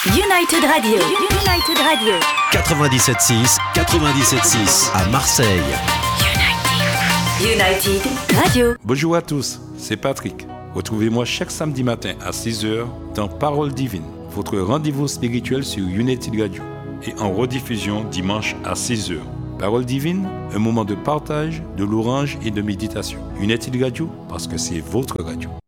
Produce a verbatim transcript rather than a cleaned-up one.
United Radio. United Radio. quatre-vingt-dix-sept six, quatre-vingt-dix-sept six à Marseille. United Radio. Bonjour à tous, c'est Patrick. Retrouvez-moi chaque samedi matin à six heures dans Parole Divine, votre rendez-vous spirituel sur United Radio et en rediffusion dimanche à six heures. Parole Divine, un moment de partage, de louange et de méditation. United Radio, parce que c'est votre radio.